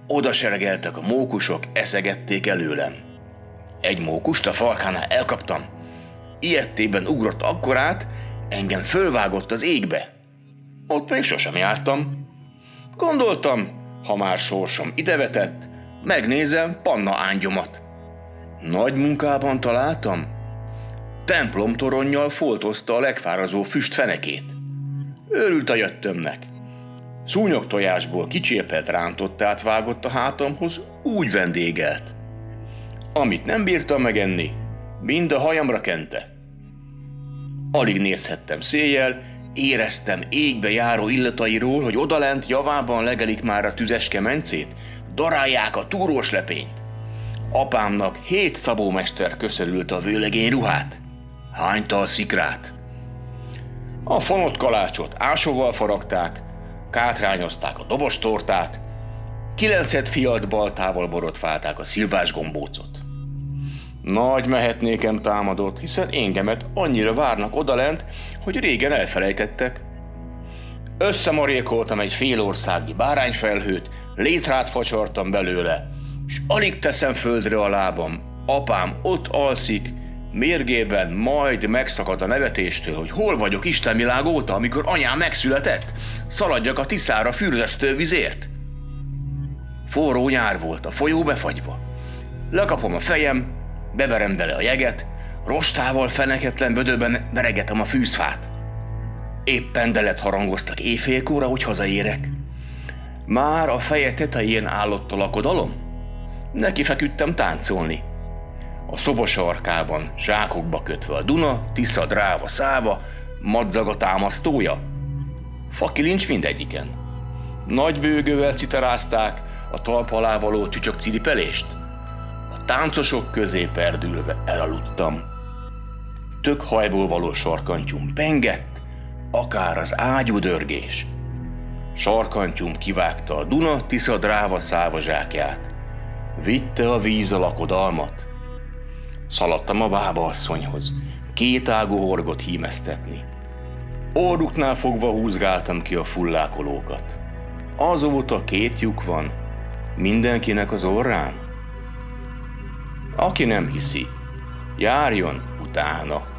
Oda seregeltek a mókusok, eszegették előlem. Egy mókust a farkánál elkaptam. Ilyettében ugrott akkorát, engem fölvágott az égbe. Ott még sosem jártam. Gondoltam, ha már sorsom idevetett, megnézem Panna ángyomat. Nagy munkában találtam. Templomtoronnyal foltozta a legfárazó füst fenekét. Őrült a jöttömnek. Szúnyogtojásból kicsépelt rántottát vágott a hátamhoz, úgy vendégelt. Amit nem bírtam megenni, mind a hajamra kente. Alig nézhettem széjjel, éreztem égbe járó illatairól, hogy odalent javában legelik már a tüzes kemencét, darálják a túrós lepényt. Apámnak 7 szabómester köszörült a vőlegény ruhát, hánytal szikrát. A fonott kalácsot ásóval faragták, kátrányozták a dobostortát, 9 fialt baltával borotválták a szilvás gombócot. Nagy mehetnékem támadott, hiszen engemet annyira várnak odalent, hogy régen elfelejtettek. Összemarékoltam egy félországi bárányfelhőt, létrát facsartam belőle, és alig teszem földre a lábam. Apám ott alszik, mérgében majd megszakad a nevetéstől, hogy hol vagyok istenvilág óta, amikor anyám megszületett. Szaladjak a Tiszára fürdesztő vizért. Forró nyár volt, a folyó befagyva. Lekapom a fejem, beverem vele a jeget, rostával feneketlen bödőben veregetem a fűzfát. Éppen delet harangoztak éjfélkóra, hogy hazaérek. Már a feje tetején állott a lakodalom. Neki feküdtem táncolni. A szoba sarkában, zsákokba kötve a Duna, Tisza, Dráva, Száva, madzag a támasztója. Fakilincs mindegyiken. Nagy bőgővel citarázták a talp alá való tücsök ciripelést. A táncosok közé perdülve elaludtam. Tök hajból való sarkantyúm pengett, akár az ágyú dörgés. Sarkantyúm kivágta a Duna, Tisza, Dráva, Száva zsákját. Vitte a víz a lakodalmat. Szaladtam a bábaasszonyhoz, 2 ágú horgot hímeztetni. Orruknál fogva húzgáltam ki a fullákolókat. Azóta 2 lyuk van, mindenkinek az orrán. Aki nem hiszi, járjon utána.